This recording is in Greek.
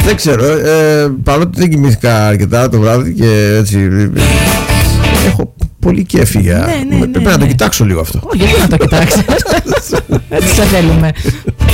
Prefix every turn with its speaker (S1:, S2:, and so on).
S1: Δεν ξέρω, παρότι δεν κοιμήθηκα αρκετά το βράδυ και έτσι έχω πολύ κέφι για... Πρέπει να το κοιτάξω λίγο αυτό.
S2: Όχι, γιατί να το κοιτάξεις. Έτσι σε θέλουμε.